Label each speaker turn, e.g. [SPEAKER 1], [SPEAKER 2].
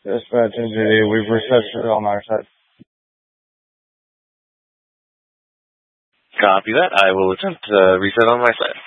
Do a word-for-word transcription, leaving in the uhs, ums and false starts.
[SPEAKER 1] Dispatch entity, we've reset it on our side.
[SPEAKER 2] Copy that. I will attempt to reset on my side.